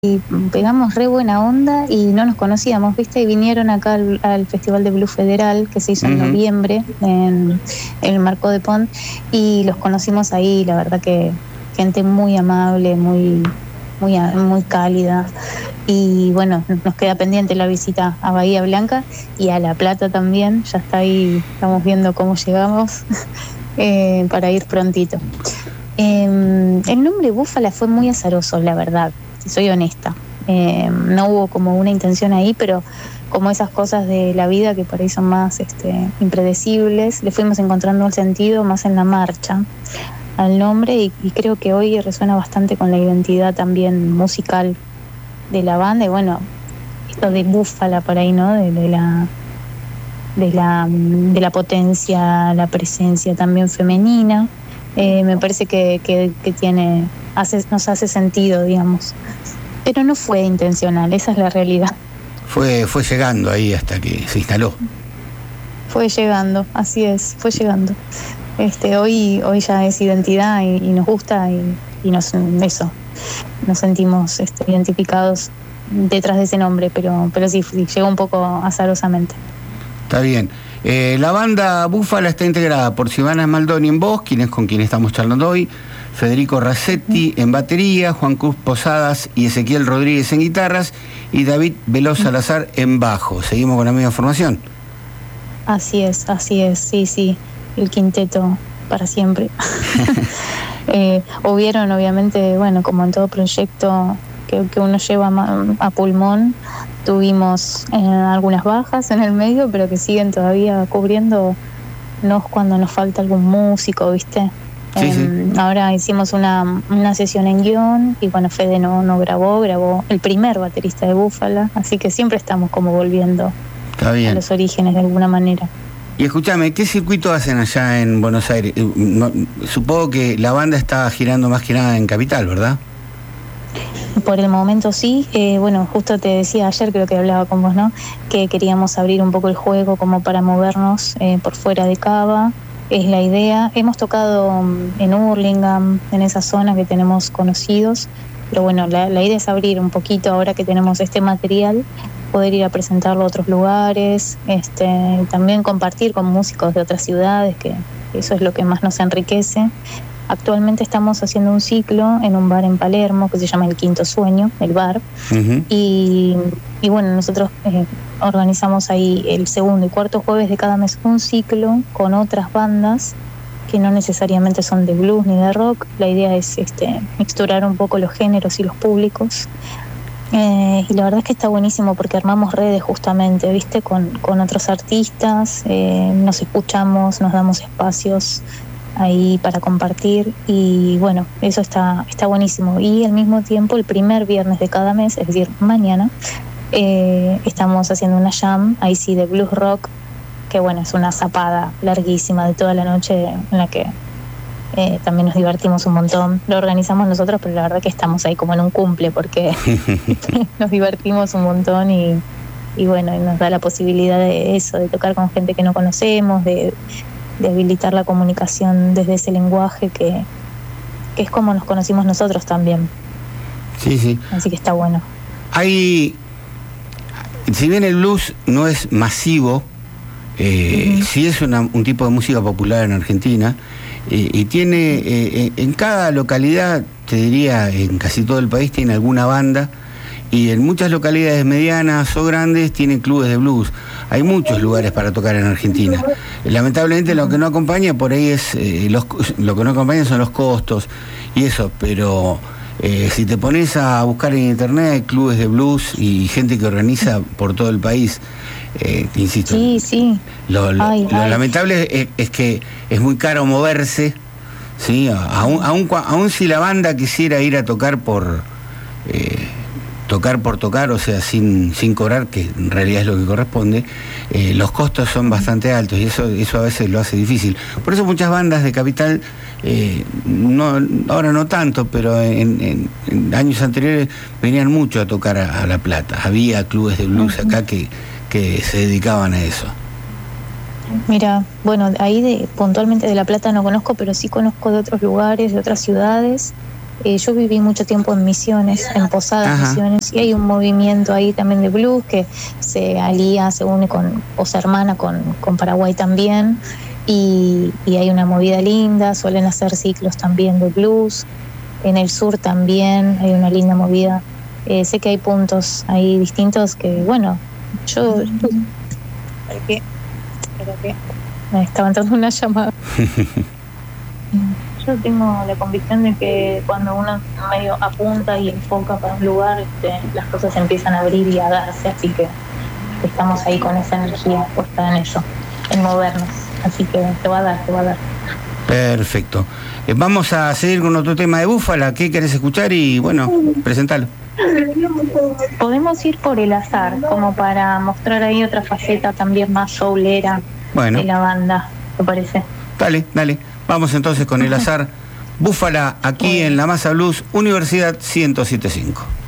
y pegamos re buena onda y no nos conocíamos, ¿viste? Y vinieron acá al Festival de Blues Federal, que se hizo en noviembre, en el Marco de Pont, y los conocimos ahí. La verdad que gente muy amable, muy cálida. Y bueno, nos queda pendiente la visita a Bahía Blanca y a La Plata también. Ya está ahí, estamos viendo cómo llegamos para ir prontito. El nombre Búfala fue muy azaroso, la verdad, si soy honesta. No hubo como una intención ahí, pero como esas cosas de la vida que por ahí son más impredecibles, le fuimos encontrando un sentido más en la marcha al nombre, y creo que hoy resuena bastante con la identidad también musical de la banda. Y bueno, esto de Búfala por ahí, ¿no? De la potencia, la presencia también femenina. Me parece que nos hace sentido, digamos. Pero no fue intencional, esa es la realidad. Fue llegando ahí hasta que se instaló. Fue llegando, así es, fue llegando. Hoy ya es identidad y nos gusta y nos sentimos identificados detrás de ese nombre, pero sí, llegó un poco azarosamente. Está bien. La banda Búfala está integrada por Silvana Smaldoni en voz, con quien estamos charlando hoy, Federico Rasetti en batería, Juan Cruz Posadas y Ezequiel Rodríguez en guitarras y David Veloz Salazar en bajo. ¿Seguimos con la misma formación? Así es, sí, el quinteto para siempre. Hubieron, obviamente, bueno, como en todo proyecto que uno lleva a pulmón, tuvimos algunas bajas en el medio, pero que siguen todavía cubriéndonos cuando nos falta algún músico, ¿viste? Sí. Ahora hicimos una sesión en guión y bueno, Fede no grabó el primer baterista de Búfala, así que siempre estamos como volviendo a los orígenes de alguna manera. Y escúchame, ¿qué circuito hacen allá en Buenos Aires? Supongo que la banda está girando más que nada en Capital, ¿verdad? Por el momento sí. Bueno, justo te decía ayer, creo que hablaba con vos, ¿no? Que queríamos abrir un poco el juego como para movernos por fuera de Cava. Es la idea. Hemos tocado en Hurlingham, en esa zona que tenemos conocidos, pero bueno, la idea es abrir un poquito ahora que tenemos este material, poder ir a presentarlo a otros lugares, también compartir con músicos de otras ciudades, que eso es lo que más nos enriquece. Actualmente estamos haciendo un ciclo en un bar en Palermo que se llama El Quinto Sueño, el bar. Uh-huh. Y bueno, nosotros organizamos ahí el segundo y cuarto jueves de cada mes un ciclo con otras bandas que no necesariamente son de blues ni de rock. La idea es mixturar un poco los géneros y los públicos. Y la verdad es que está buenísimo porque armamos redes justamente, ¿viste? Con otros artistas, nos escuchamos, nos damos espacios ahí para compartir, y bueno, eso está buenísimo. Y al mismo tiempo, el primer viernes de cada mes, es decir, mañana, estamos haciendo una jam, ahí sí, de blues rock, que bueno, es una zapada larguísima de toda la noche en la que también nos divertimos un montón. Lo organizamos nosotros, pero la verdad que estamos ahí como en un cumple porque nos divertimos un montón y bueno, nos da la posibilidad de eso, de tocar con gente que no conocemos, de habilitar la comunicación desde ese lenguaje que es como nos conocimos nosotros también. Sí. Así que está bueno. Si bien el blues no es masivo, sí es un tipo de música popular en Argentina, y tiene en cada localidad, te diría, en casi todo el país tiene alguna banda, y en muchas localidades medianas o grandes tienen clubes de blues. Hay muchos lugares para tocar en Argentina. Lamentablemente lo que no acompaña por ahí es lo que no acompaña son los costos y eso, pero si te pones a buscar en internet hay clubes de blues y gente que organiza por todo el país. Te insisto. Sí. Lo lamentable es que es muy caro moverse, ¿sí? Aún si la banda quisiera ir a tocar por tocar, o sea, sin cobrar, que en realidad es lo que corresponde, los costos son bastante altos y eso a veces lo hace difícil. Por eso muchas bandas de Capital, ahora no tanto, pero en años anteriores venían mucho a tocar a La Plata. Había clubes de blues acá que se dedicaban a eso. Mira, bueno, ahí puntualmente de La Plata no conozco, pero sí conozco de otros lugares, de otras ciudades. yo viví mucho tiempo en Misiones, en Posadas Misiones, y hay un movimiento ahí también de blues que se alía, se une o se hermana con Paraguay también, y hay una movida linda, suelen hacer ciclos también de blues. En el sur también hay una linda movida. Sé que hay puntos ahí distintos que, bueno, yo... Espero que me estaba entrando una llamada. Yo tengo la convicción de que cuando uno medio apunta y enfoca para un lugar, las cosas empiezan a abrir y a darse, así que estamos ahí con esa energía puesta en eso, en movernos, así que te va a dar. Perfecto. Vamos a seguir con otro tema de Búfala. ¿Qué querés escuchar? Y bueno, presentalo. Podemos ir por El Azar, como para mostrar ahí otra faceta también más soulera de la banda, ¿te parece? Dale. Vamos entonces con El Azar. Búfala, aquí en La Masa Blues, Universidad 107.5.